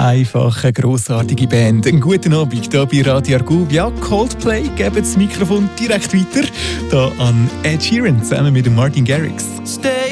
Einfach eine grossartige Band. Einen guten Abend hier bei Radio Argub. Ja, Coldplay geben das Mikrofon direkt weiter hier an Ed Sheeran zusammen mit Martin Garrix. Stay